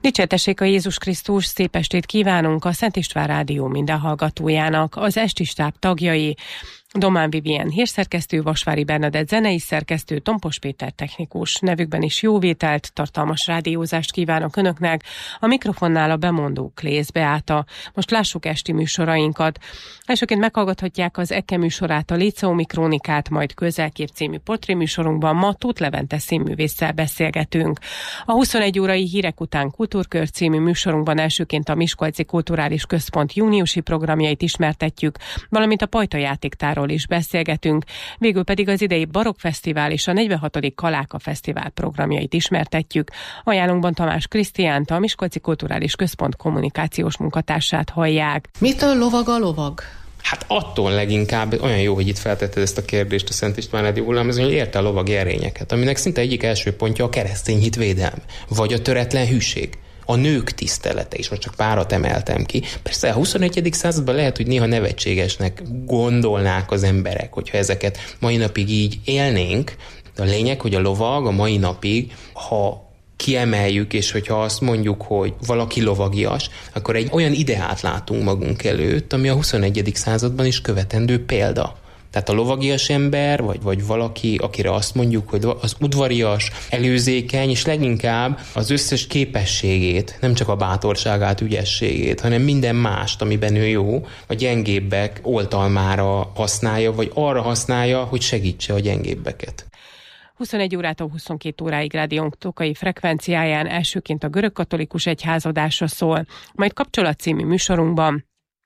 Dicsértessék a Jézus Krisztus, szép estét kívánunk a Szent István Rádió minden hallgatójának, az esti stáb tagjai, Domán Vivien hírszerkesztő, Vasvári Bernadett zenei szerkesztő, Tompos Péter technikus. Nevükben is jó vételt, tartalmas rádiózást kívánok Önöknek. A mikrofonnál a bemondó Klész Beáta. Most lássuk esti műsorainkat. Elsőként meghallgathatják az EKKE műsorát, a Líceumi Krónikát, majd Közelkép című portréműsorunkban ma Tóth Levente színművésszel beszélgetünk. A 21 órai hírek után Kultúrkör című műsorunkban elsőként a Miskolci Kulturális Központ júniusi programjait ismertetjük, valamint a Pajta játéktárról is beszélgetünk, végül pedig az idei Barokkfesztivál és a 46. Kaláka Fesztivál programjait ismertetjük. Ajánlunkban Tamás Krisztiánt, a Miskolci Kulturális Központ kommunikációs munkatársát hallják. Mitől lovag a lovag? Hát attól leginkább olyan jó, hogy itt feltetted ezt a kérdést a Szent István Rádióból, hogy érte a lovagi erényeket, aminek szinte egyik első pontja a keresztény hit védelme, vagy a töretlen hűség. A nők tisztelete is, most csak párat emeltem ki. Persze a 21. században lehet, hogy néha nevetségesnek gondolnák az emberek, hogyha ezeket mai napig így élnénk. De a lényeg, hogy a lovag a mai napig, ha kiemeljük, és hogyha azt mondjuk, hogy valaki lovagias, akkor egy olyan ideát látunk magunk előtt, ami a 21. században is követendő példa. Tehát a lovagias ember, vagy valaki, akire azt mondjuk, hogy az udvarias, előzékeny, és leginkább az összes képességét, nem csak a bátorságát, ügyességét, hanem minden mást, amiben ő jó, a gyengébbek oltalmára használja, vagy arra használja, hogy segítse a gyengébbeket. 21 órától 22 óráig rádiónk tokai frekvenciáján elsőként a görögkatolikus egyházadása szól, majd Kapcsolat című műsorunkban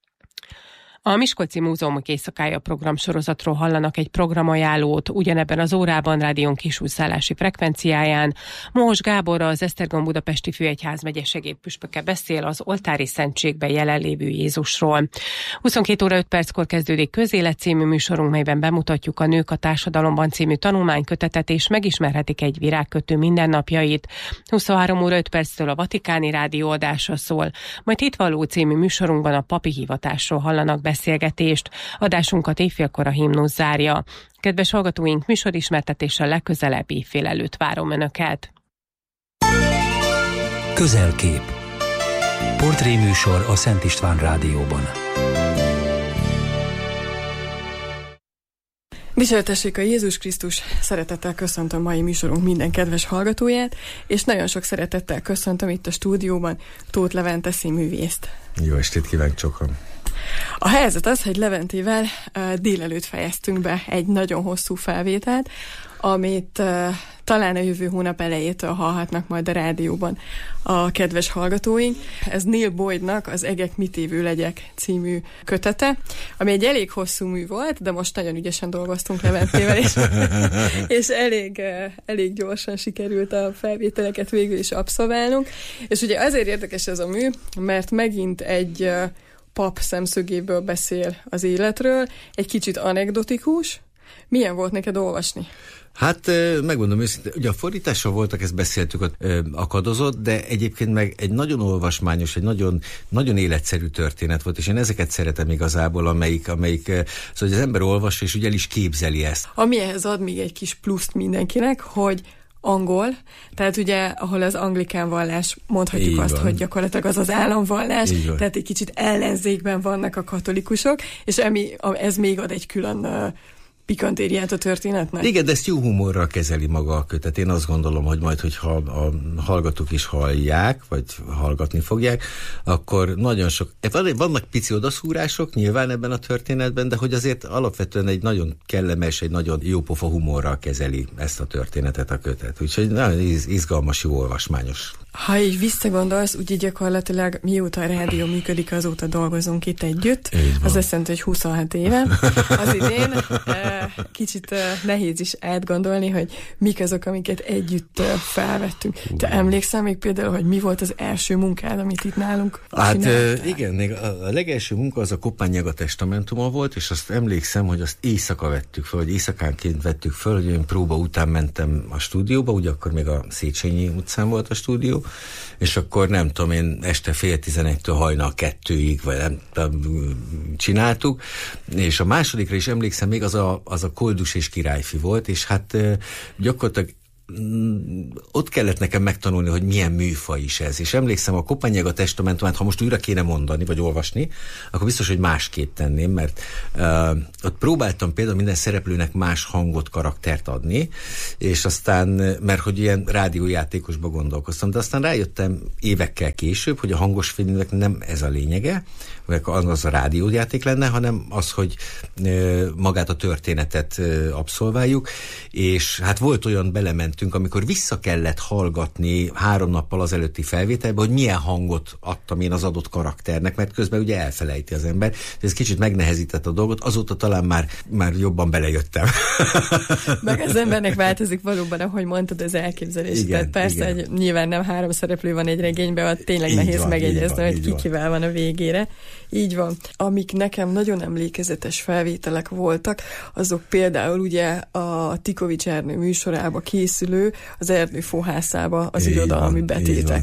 a Miskolci Múzeumok éjszakája programsorozatról hallanak egy programajánlót, ugyanebben az órában rádión kisúszállási frekvenciáján. Mohos Gábor, az Esztergom Budapesti Főegyházmegye segédpüspöke beszél az oltári szentségben jelenlévő Jézusról. 22 óra 5 perckor kezdődik Közélet című műsorunk, melyben bemutatjuk a Nők a társadalomban című tanulmánykötetet, és megismerhetik egy virágkötő mindennapjait. 23 óra 5 perctől a Vatikáni Rádió adása szól, majd Hitvalló című műsorunkban a papi hivatásról hallanak beszélgetést. Adásunkat éjfélkor a himnusz zárja. Kedves hallgatóink, műsorismertetéssel legközelebb éjfél előtt várom Önöket. Közelkép. Portréműsor a Szent István Rádióban. Dicsértessék a Jézus Krisztus, szeretettel köszöntöm mai műsorunk minden kedves hallgatóját, és nagyon sok szeretettel köszöntöm itt a stúdióban Tóth Levente színművészt. Jó estét kívánok sokan! A helyzet az, hogy Leventével délelőtt fejeztünk be egy nagyon hosszú felvételt, amit talán a jövő hónap elejétől hallhatnak majd a rádióban a kedves hallgatóink. Ez Neil Boydnak az Egek mit évő legyek című kötete, ami egy elég hosszú mű volt, de most nagyon ügyesen dolgoztunk Leventével, és elég gyorsan sikerült a felvételeket végül is abszolválnunk. És ugye azért érdekes ez a mű, mert megint egy pap szemszögéből beszél az életről, egy kicsit anekdotikus. Milyen volt neked olvasni? Hát megmondom őszintén, ugye a fordítással voltak, ezt beszéltük, akadozott, de egyébként meg egy nagyon olvasmányos, egy nagyon, nagyon életszerű történet volt, és én ezeket szeretem igazából, amelyik szóval az ember olvas, és ugye el is képzeli ezt. Ami ehhez ad még egy kis pluszt mindenkinek, hogy angol, tehát ugye, ahol az anglikán vallás, mondhatjuk így azt, van, hogy gyakorlatilag az az államvallás, tehát egy kicsit ellenzékben vannak a katolikusok, és ez még ad egy külön pikantériát a történetnek? Igen, de ezt jó humorral kezeli maga a kötet. Én azt gondolom, hogy majd, hogyha a hallgatók is hallják, vagy hallgatni fogják, akkor nagyon sok... Vannak pici odaszúrások nyilván ebben a történetben, de hogy azért alapvetően egy nagyon kellemes, egy nagyon jópofa humorral kezeli ezt a történetet a kötet. Úgyhogy nagyon izgalmas, jó olvasmányos. Ha így visszagondolsz, ugye gyakorlatilag mióta a rádió működik, azóta dolgozunk itt együtt. Az azt jelenti, hogy 26 éve. Az idén kicsit nehéz is átgondolni, hogy mik azok, amiket együtt felvettünk. Te emlékszel még például, hogy mi volt az első munkád, amit itt nálunk csináltál? Igen, még a legelső munka az a Koppány-Jaga Testamentuma volt, és azt emlékszem, hogy azt éjszaka vettük föl, vagy éjszakánként vettük föl, hogy én próba után mentem a stúdióba, ugye akkor még a Széchenyi utcán volt a stúdió, és akkor nem tudom én, este 10:30-től hajnal 2-ig, vagy nem csináltuk, és a másodikra is emlékszem, még az a Koldus és Királyfi volt, és hát gyakorlatilag ott kellett nekem megtanulni, hogy milyen műfaj is ez. És emlékszem, a Kopányega testamentumát, ha most újra kéne mondani, vagy olvasni, akkor biztos, hogy másképp tenném, mert ott próbáltam például minden szereplőnek más hangot, karaktert adni, és aztán, mert hogy ilyen rádiójátékosba gondolkoztam, de aztán rájöttem évekkel később, hogy a hangos filmnek nem ez a lényege, vagy az a rádiójáték lenne, hanem az, hogy magát a történetet abszolváljuk, és hát volt olyan, belementünk, amikor vissza kellett hallgatni 3 nappal az előtti felvételbe, hogy milyen hangot adtam én az adott karakternek, mert közben ugye elfelejti az ember. Ez kicsit megnehezített a dolgot, azóta talán már jobban belejöttem. Meg az embernek változik valóban, ahogy mondtad, az elképzelés. Tehát persze, hogy nyilván nem 3 szereplő van egy regényben, ott tényleg nehéz megegyezni, hogy kivel van a végére. Így van. Amik nekem nagyon emlékezetes felvételek voltak, azok például ugye a Tikovics Ernő műsorába készülő, az Erdő fohászába az irodalmi betétek,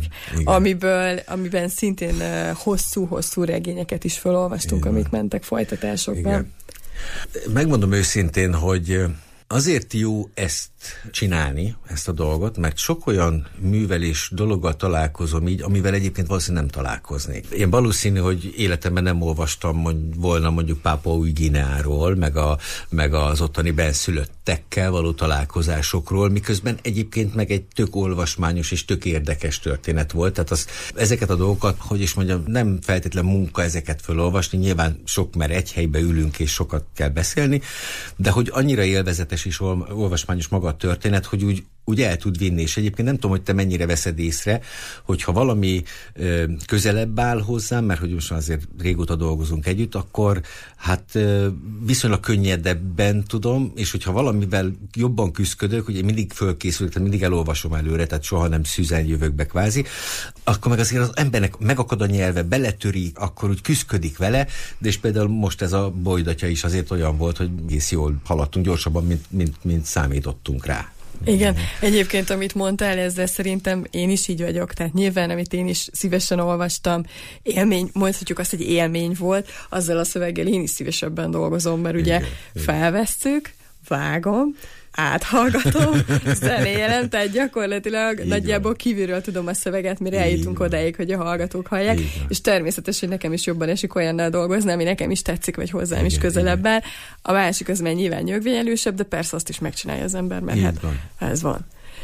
amiben szintén hosszú-hosszú regényeket is felolvastunk, amik mentek folytatásokban. Igen. Megmondom őszintén, hogy azért jó ezt csinálni, ezt a dolgot, mert sok olyan művel és dologgal találkozom így, amivel egyébként valószínűleg nem találkoznék. Én valószínű, hogy életemben nem olvastam volna mondjuk Pápua Új-Guineáról, meg az ottani benszülöttekkel való találkozásokról, miközben egyébként meg egy tök olvasmányos és tök érdekes történet volt. Tehát ezeket a dolgokat, hogy is mondjam, nem feltétlen munka ezeket felolvasni, nyilván sok, mert egy helybe ülünk és sokat kell beszélni, de hogy annyira élvezetes és olvasmányos maga a történet, hogy úgy el tud vinni, és egyébként nem tudom, hogy te mennyire veszed észre, hogyha valami közelebb áll hozzám, mert hogy most azért régóta dolgozunk együtt, akkor hát viszonylag könnyedebben tudom, és hogyha valamivel jobban küzdködök, ugye mindig fölkészülök, tehát mindig elolvasom előre, tehát soha nem szűzen jövök be kvázi, akkor meg azért az embernek megakad a nyelve, beletörik, akkor úgy küzdködik vele, de és például most ez a Bolydatya is azért olyan volt, hogy egész jól haladtunk, gyorsabban, mint számítottunk rá. Igen, egyébként amit mondtál, ezzel szerintem én is így vagyok, tehát nyilván, amit én is szívesen olvastam, mondhatjuk azt, hogy élmény volt, azzal a szöveggel én is szívesebben dolgozom, mert ugye felvesszük, vágom, áthallgatom, zenélem, tehát gyakorlatilag nagyjából kívülről tudom a szöveget, mire eljutunk odáig, hogy a hallgatók hallják, és természetesen, hogy nekem is jobban esik olyannal dolgozni, ami nekem is tetszik, vagy hozzám is közelebb áll. A másik az már nyilván nyögvényelősebb, de persze azt is megcsinálja az ember, mert ez van.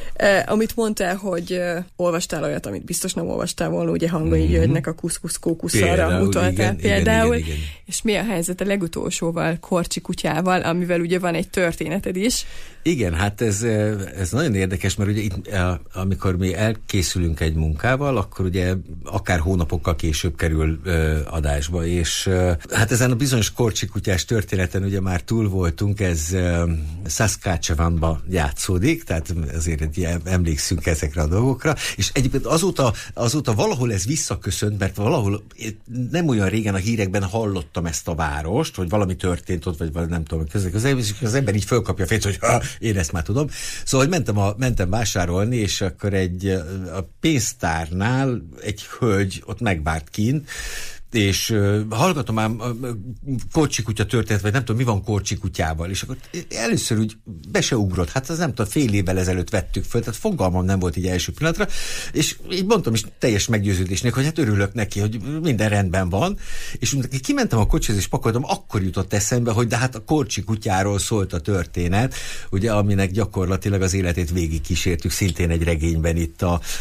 Amit mondtál, hogy olvastál olyat, amit biztos nem olvastál volna, ugye Hangai Györgynek a Kuszkusz Kókuszarra utaltál például, igen. És mi a helyzet a legutolsóval, Korcsi kutyával, amivel ugye van egy történeted is? Igen, hát ez nagyon érdekes, mert ugye itt, amikor mi elkészülünk egy munkával, akkor ugye akár hónapokkal később kerül adásba, és hát ezen a bizonyos Korcsi kutyás történeten ugye már túl voltunk, ez Saskatchewanba játszódik, tehát azért emlékszünk ezekre a dolgokra, és egyébként azóta valahol ez visszaköszönt, mert valahol nem olyan régen a hírekben hallottam ezt a várost, hogy valami történt ott, vagy nem tudom, az ember így fölkapja a fejét, hogy én ezt már tudom. Szóval, hogy mentem vásárolni, és akkor a pénztárnál egy hölgy ott megvárt kint, és hallgatom ám Korcsi kutya történet, vagy nem tudom, mi van Korcsi kutyával, és akkor először úgy be se ugrott, hát az nem tudom, fél évvel ezelőtt vettük föl, tehát fogalmam nem volt így első pillanatra, és így mondtam is teljes meggyőződésnek, hogy hát örülök neki, hogy minden rendben van, és kimentem a kocsihoz és pakoltam, akkor jutott eszembe, hogy de hát a Korcsi kutyáról szólt a történet, ugye, aminek gyakorlatilag az életét végig kísértük, szintén egy regényben itt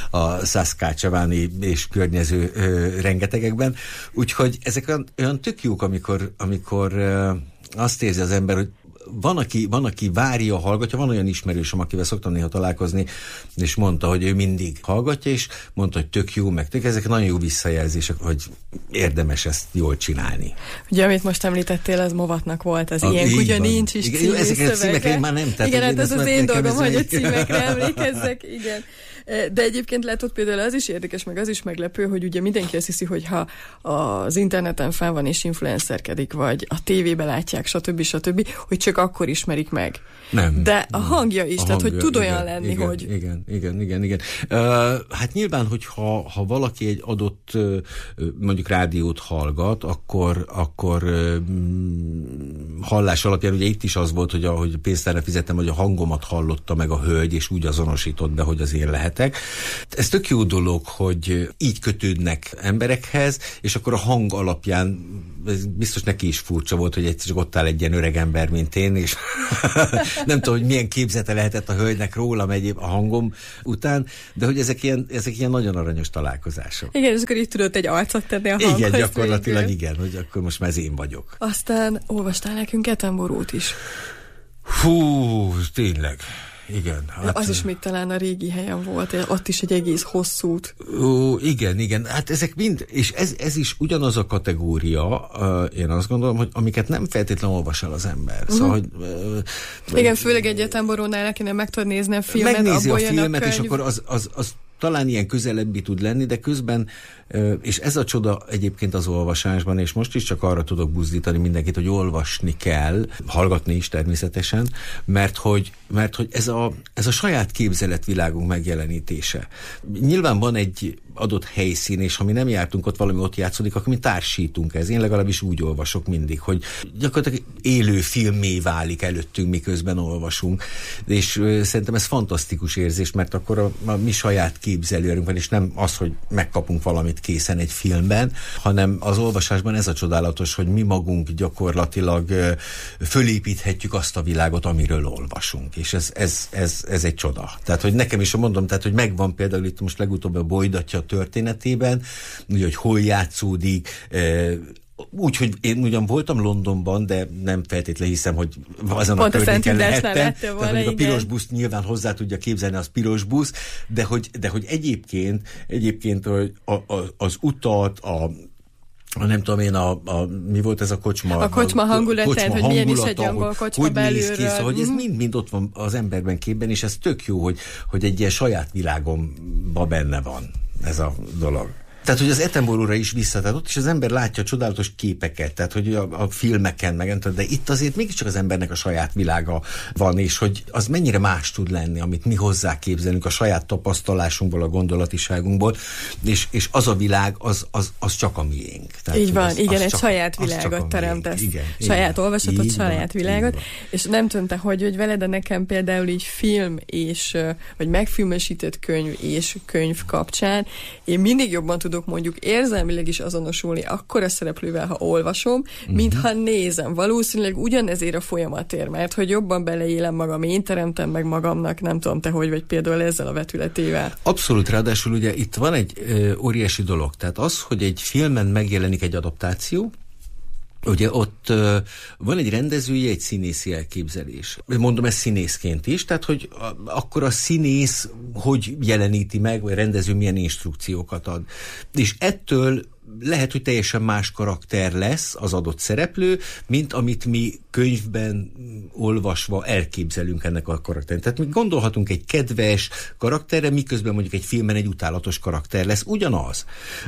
a Saskatchewani és környező rengetegekben. Úgyhogy ezek olyan tök jók, amikor azt érzi az ember, hogy van, aki várja, hallgatja, van olyan ismerősöm, akivel szoktam néha találkozni, és mondta, hogy ő mindig hallgatja, és mondta, hogy tök jó, meg tök, ezek nagyon jó visszajelzések, hogy érdemes ezt jól csinálni. Ugye, amit most említettél, az Movatnak volt, az ilyen kutya nincs is című ezeket a címekre én már nem tettem. Igen, hát ez az én dolgom, hogy a címekre emlékezzek, igen. De egyébként látod, például az is érdekes, meg az is meglepő, hogy ugye mindenki azt hiszi, hogy ha az interneten fel van és influencerkedik, vagy a tévébe látják, stb., hogy csak akkor ismerik meg. Nem. De a hangja is, tehát hogy tud olyan lenni, igen, hogy... Igen. Hát nyilván, hogy ha valaki egy adott mondjuk rádiót hallgat, akkor hallás alapján, ugye itt is az volt, hogy ahogy pénztárra fizettem, hogy a hangomat hallotta meg a hölgy, és úgy azonosított be, hogy az én lehetek. Ez tök jó dolog, hogy így kötődnek emberekhez, és akkor a hang alapján biztos neki is furcsa volt, hogy egyszer csak ott áll egy ilyen öreg ember, mint én, és nem tudom, hogy milyen képzete lehetett a hölgynek rólam egyéb a hangom után, de hogy ezek ilyen nagyon aranyos találkozások. Igen, és akkor így tudod egy arcot tenni a hanghoz. Igen, gyakorlatilag igen, hogy akkor most már ez én vagyok. Aztán olvastál nekünk Attenborough-t is. Hú, tényleg. Igen. Hát, az is még talán a régi helyen volt, ott is egy egész hosszú út. Igen. Hát ezek mind, és ez is ugyanaz a kategória, én azt gondolom, hogy amiket nem feltétlenül olvas el az ember. Szóval, hogy, igen, főleg egy Attenborough-nál, akinek meg tud nézni a filmet, megnézi abból a filmet, és könyv. akkor az talán ilyen közelebbi tud lenni, de közben, és ez a csoda egyébként az olvasásban, és most is csak arra tudok buzdítani mindenkit, hogy olvasni kell, hallgatni is természetesen, mert hogy ez a saját képzeletvilágunk megjelenítése. Nyilván van egy adott helyszín, és ha mi nem jártunk ott, valami ott játszódik, akkor mi társítunk ez. Én legalábbis úgy olvasok mindig, hogy gyakorlatilag élő filmmé válik előttünk, miközben olvasunk. És szerintem ez fantasztikus érzés, mert akkor a mi saját képzelőerünk van, és nem az, hogy megkapunk valamit készen egy filmben, hanem az olvasásban ez a csodálatos, hogy mi magunk gyakorlatilag fölépíthetjük azt a világot, amiről olvasunk. És ez egy csoda. Tehát, hogy nekem is mondom, tehát, hogy megvan például itt most legutóbb a Bolydatya történetében, ugye, hogy hol játszódik, úgyhogy én ugyan voltam Londonban, de nem feltétlenül hiszem, hogy azon a környéken lehettem. Tehát a piros buszt nyilván hozzá tudja képzelni, az piros busz, de hogy egyébként az utat, nem tudom én, mi volt ez a kocsma? A kocsma hangulat, tehát, hogy milyen is egy angol kocsma belülről. Hogy néz ki, szóval, hogy ez mind ott van az emberben képben, és ez tök jó, hogy egy ilyen saját világomban benne van ez a dolog. Tehát, hogy az Attenborough-ra is tehát ott is az ember látja a csodálatos képeket, tehát, hogy a filmeken de itt azért mégiscsak az embernek a saját világa van, és hogy az mennyire más tud lenni, amit mi hozzá képzelünk a saját tapasztalásunkból, a gondolatiságunkból, és az a világ, az csak a miénk. Tehát, így van, igen, egy saját világot teremtesz. Saját olvasatot, saját világot, és nem tudom te, hogy veled, de nekem például így film és, vagy megfilmesített könyv és könyv kapcsán, én mindig jobban tudok mondjuk érzelmileg is azonosulni akkora szereplővel, ha olvasom, mint ha nézem. Valószínűleg ugyanezért a folyamatért, mert hogy jobban beleélem magam, én teremtem meg magamnak, nem tudom te, hogy vagy például ezzel a vetületével. Abszolút, ráadásul ugye itt van egy óriási dolog, tehát az, hogy egy filmen megjelenik egy adaptáció, ugye ott van egy rendezője, egy színészi elképzelés. Mondom ezt színészként is, tehát hogy akkor a színész hogy jeleníti meg, vagy a rendező milyen instrukciókat ad. És ettől lehet, hogy teljesen más karakter lesz az adott szereplő, mint amit mi könyvben olvasva elképzelünk ennek a karakternek. Tehát mi gondolhatunk egy kedves karakterre, miközben mondjuk egy filmben egy utálatos karakter lesz. Ugyanaz.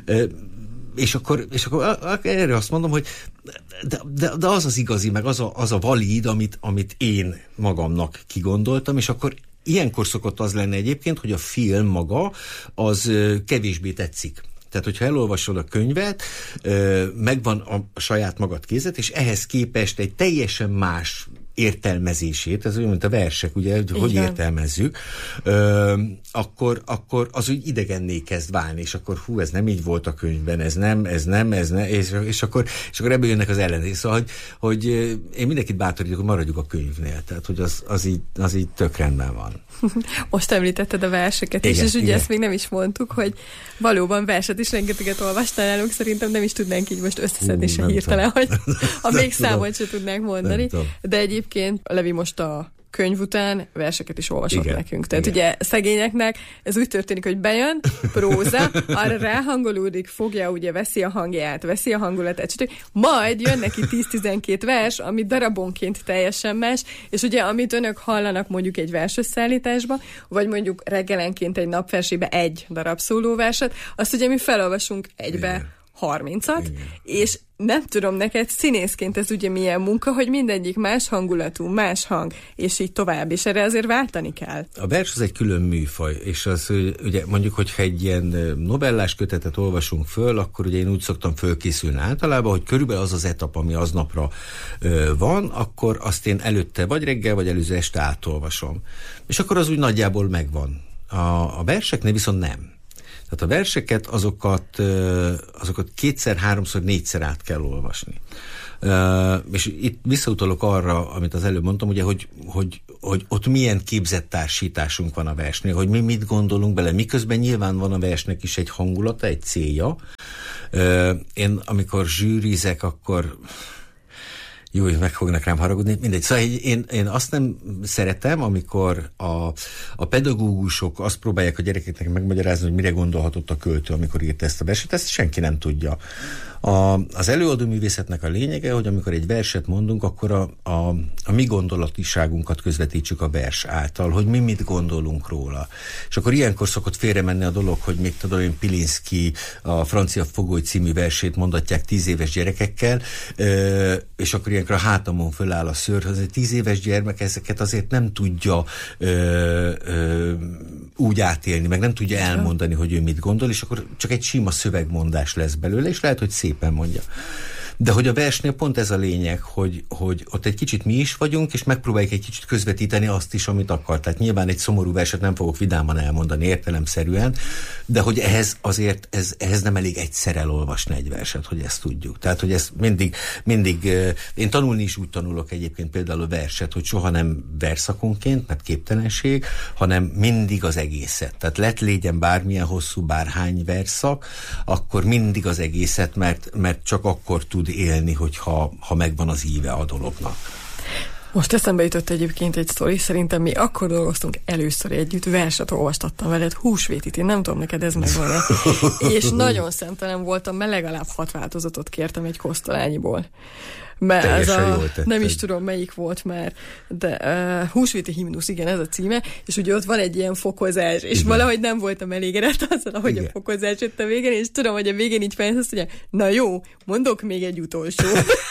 És akkor erre azt mondom, hogy de az az igazi, meg az a valid, amit én magamnak kigondoltam, és akkor ilyenkor szokott az lenni egyébként, hogy a film maga az kevésbé tetszik. Tehát, hogyha elolvasod a könyvet, megvan a saját magad kézet, és ehhez képest egy teljesen más értelmezését, ez olyan, mint a versek, ugye, hogy értelmezzük, akkor az úgy idegenné kezd válni, és akkor ez nem így volt a könyvben, ez nem, és akkor ebből jönnek az ellenzék. Szóval, hogy én mindenkit bátorítok, hogy maradjuk a könyvnél, tehát, hogy az így tök rendben van. Most említetted a verseket, igen, és ugye ezt még nem is mondtuk, hogy valóban verset is rengeteget olvastál nálunk, szerintem nem is tudnánk így most összeszedni se hirtelen, hogy ha még számot se tudnánk mondani, de egyébként Levi most a könyv után verseket is olvasott nekünk. Tehát ugye szegényeknek ez úgy történik, hogy bejön, próza, arra ráhangolódik, fogja, ugye veszi a hangját, veszi a hangulatát, majd jön neki 10-12 vers, ami darabonként teljesen más, és ugye amit önök hallanak mondjuk egy versösszállításban, vagy mondjuk reggelenként egy napversébe egy darab szólóverset, azt ugye mi felolvasunk egybe 30-at, és nem tudom, neked színészként ez ugye milyen munka, hogy mindegyik más hangulatú, más hang, és így tovább, és erre azért váltani kell. A vers az egy külön műfaj, és az ugye mondjuk, hogyha egy ilyen novellás kötetet olvasunk föl, akkor ugye én úgy szoktam fölkészülni általában, hogy körülbelül az az etap, ami aznapra van, akkor azt én előtte vagy reggel, vagy előző este átolvasom. És akkor az úgy nagyjából megvan. A verseknél viszont nem. Tehát a verseket, azokat kétszer, háromszor, négyszer át kell olvasni. És itt visszautalok arra, amit az előbb mondtam, ugye, hogy ott milyen képzett társításunk van a versnél, hogy mi mit gondolunk bele, miközben nyilván van a versnek is egy hangulata, egy célja. Én amikor zsűrizek, akkor jó, meg fognak rám haragudni, mindegy. Szóval én azt nem szeretem, amikor a pedagógusok azt próbálják a gyerekeknek megmagyarázni, hogy mire gondolhatott a költő, amikor írta ezt a verset, ezt senki nem tudja. Az előadó művészetnek a lényege, hogy amikor egy verset mondunk, akkor a mi gondolatiságunkat közvetítsük a vers által, hogy mi mit gondolunk róla. És akkor ilyenkor szokott félremenni a dolog, hogy még tudom én Pilinszky a Francia Fogoly című versét mondatják 10 éves gyerekekkel, és akkor ilyenkor a hátamon föláll a szőr, hogy 10 éves gyermek ezeket azért nem tudja úgy átélni, meg nem tudja elmondani, hogy ő mit gondol, és akkor csak egy sima szövegmondás lesz belőle, és lehet, hogy szépen mondja. De hogy a versnél pont ez a lényeg, hogy ott egy kicsit mi is vagyunk, és megpróbáljuk egy kicsit közvetíteni azt is, amit akar. Tehát nyilván egy szomorú verset nem fogok vidáman elmondani értelemszerűen, de hogy ehhez nem elég egyszer elolvasni egy verset, hogy ezt tudjuk. Tehát, hogy ezt mindig én tanulni is úgy tanulok egyébként például a verset, hogy soha nem verszakonként, mert képtelenség, hanem mindig az egészet. Tehát légyen bármilyen hosszú, bárhány verszak, akkor mindig az egészet, mert csak akkor tud élni, hogyha megvan az íve a dolognak. Most eszembe jutott egyébként egy sztori, szerintem mi akkor dolgoztunk először együtt, verset olvastattam veled, húsvétit, én nem tudom, neked ez megvan-e. És nagyon szemtelen voltam, mert legalább 6 változatot kértem egy Kosztolányiból. Mert ez nem is tudom, melyik volt már, de Húsvéti himnusz, igen, ez a címe, és ugye ott van egy ilyen fokozás, és igen. Valahogy nem voltam elégedett azzal, ahogy igen. A fokozás jött a végén, és tudom, hogy a végén így fejlesz, hogy na jó, mondok még egy utolsó.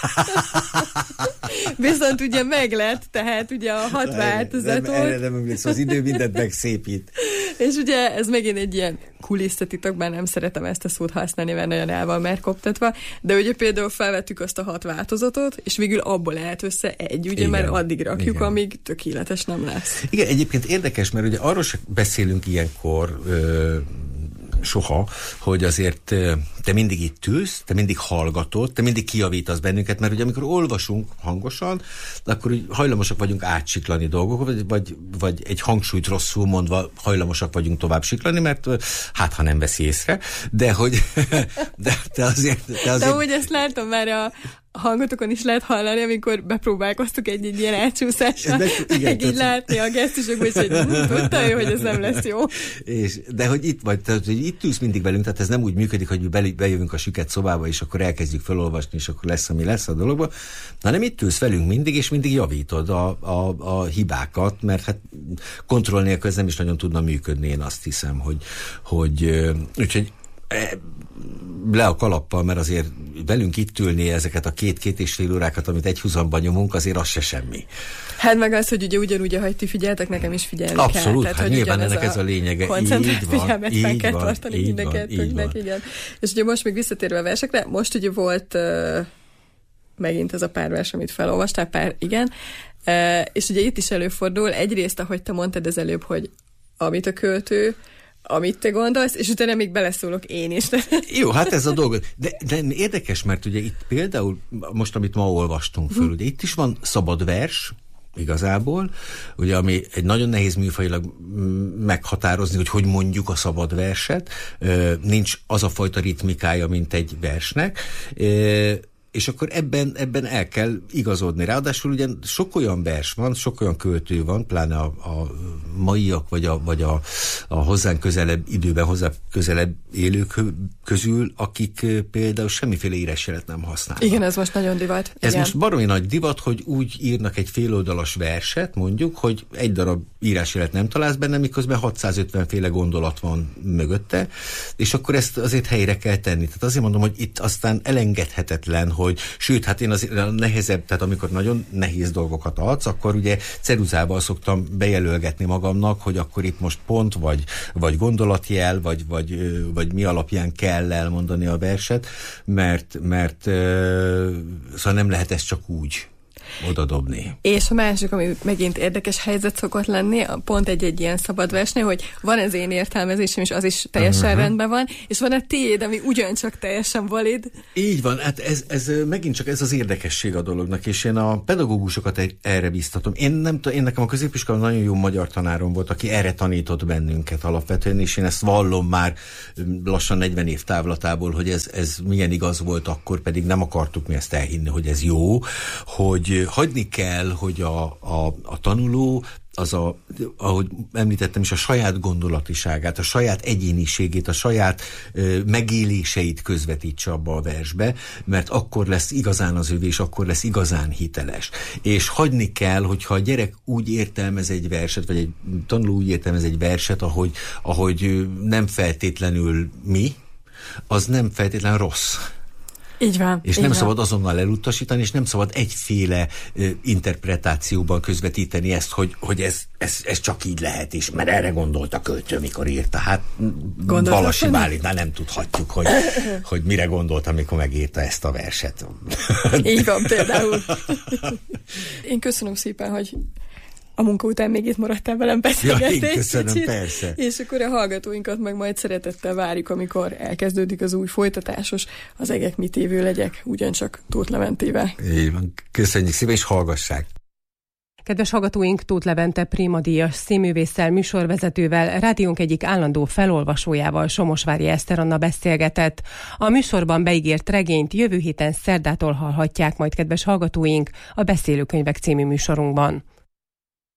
Viszont ugye meglett, tehát ugye a 6 változatot. Erre nem emlékszem, az idő mindent megszépít. És ugye ez megint egy ilyen kulisszatitok, bár nem szeretem ezt a szót használni, mert nagyon el van már koptatva, de ugye például felvettük azt a 6 változatot, és végül abból állt össze egy, ugye, igen, mert addig rakjuk, igen. Amíg tökéletes nem lesz. Igen, egyébként érdekes, mert ugye arról sem beszélünk ilyenkor soha, hogy azért te mindig itt ülsz, te mindig hallgatod, te mindig kijavítasz bennünket, mert ugye amikor olvasunk hangosan, akkor úgy hajlamosak vagyunk átsiklani dolgokat, vagy egy hangsúlyt rosszul mondva hajlamosak vagyunk tovább siklani, mert hát ha nem veszi észre, de hogy te azért... De úgy ezt látom már a hangotokon is lehet hallani, amikor bepróbálkoztuk egy ilyen elcsúszással, meg így látni a gesztusokban, hogy tudta ő, hogy ez nem lesz jó. De hogy itt vagy, tehát, hogy itt ülsz mindig velünk, tehát ez nem úgy működik, hogy bejövünk a süket szobába, és akkor elkezdjük felolvasni, és akkor lesz, ami lesz a dologban, hanem itt ülsz velünk mindig, és mindig javítod a hibákat, mert hát kontroll nélkül ez nem is nagyon tudna működni, én azt hiszem, hogy úgyhogy le a kalappal, mert azért velünk itt ülni ezeket a 2-2,5 órákat, amit egy húzamban nyomunk, azért az se semmi. Hát meg az, hogy ugye ugyanúgy, ahogy ti figyeltek, nekem is figyelni abszolút, kell. Hát nyilván ennek ez a lényege. Koncentrált figyelmet fel kell tartani mind a kettőnknek, igen. És ugye most még visszatérve a versekre, most ugye volt megint ez a pár vers, amit felolvastál, igen. És ugye itt is előfordul, egyrészt, ahogy te mondtad az előbb, hogy amit a költő, amit te gondolsz, és utána még beleszólok én is. Jó, hát ez a dolog. De érdekes, mert ugye itt például, most amit ma olvastunk föl, ugye itt is van szabad vers, igazából, ugye, ami egy nagyon nehéz műfajilag meghatározni, hogy mondjuk a szabad verset, nincs az a fajta ritmikája, mint egy versnek, És akkor ebben el kell igazodni. Ráadásul ugye sok olyan vers van, sok olyan költő van, pláne a maiak, vagy a hozzánk közelebb időben, hozzá közelebb élők közül, akik például semmiféle írásjelet nem használnak. Igen, ez most nagyon divat. Ez most baromi nagy divat, hogy úgy írnak egy féloldalas verset, mondjuk, hogy egy darab írásjelet nem találsz benne, miközben 650 féle gondolat van mögötte, és akkor ezt azért helyre kell tenni. Tehát azért mondom, hogy itt aztán elengedhetetlen, hogy sőt, hát én azért nehezebb, tehát amikor nagyon nehéz dolgokat adsz, akkor ugye ceruzával szoktam bejelölgetni magamnak, hogy akkor itt most pont, vagy gondolatjel, vagy mi alapján kell elmondani a verset, mert szóval nem lehet ezt csak úgy odadobni. És a másik, ami megint érdekes helyzet szokott lenni, pont egy ilyen szabad versnél, hogy van az én értelmezésem, és az is teljesen rendben van, és van a tiéd, ami ugyancsak teljesen valid. Így van, hát ez megint csak ez az érdekesség a dolognak, és én a pedagógusokat erre biztatom. Én nekem a középiskolán nagyon jó magyar tanárom volt, aki erre tanított bennünket alapvetően, és én ezt vallom már lassan 40 év távlatából, hogy ez milyen igaz volt, akkor pedig nem akartuk mi ezt elhinni, hogy ez jó, hogy hagyni kell, hogy a tanuló ahogy említettem is, a saját gondolatiságát, a saját egyéniségét, a saját megéléseit közvetítse abba a versbe, mert akkor lesz igazán az övé, és akkor lesz igazán hiteles. És hagyni kell, hogyha a gyerek úgy értelmez egy verset, vagy egy tanuló úgy értelmez egy verset, ahogy nem feltétlenül mi, az nem feltétlenül rossz. Így van. És nem szabad azonnal elutasítani, és nem szabad egyféle interpretációban közvetíteni ezt, hogy ez csak így lehet is, mert erre gondolt a költő, mikor írta. Hát Balasi Bálintnál nem tudhatjuk, hogy mire gondolt, amikor megírta ezt a verset. Így van, például. Én köszönöm szépen, hogy a munka után még itt maradtál velem beszélgetni. Ja, én köszönöm, persze. És akkor a hallgatóinkat meg majd szeretettel várjuk, amikor elkezdődik az új folytatásos Az egek mit évő legyek, ugyancsak Tóth Leventével. Így van, köszönjük szépen, és hallgassák. Kedves hallgatóink, Tóth Levente Prima díjas színművésszel, műsorvezetővel, rádiónk egyik állandó felolvasójával, Somosvári Eszter Anna beszélgetett. A műsorban beígért regényt jövő héten szerdától hallhatják majd, kedves hallgatóink, a Beszélőkönyvek című műsorunkban.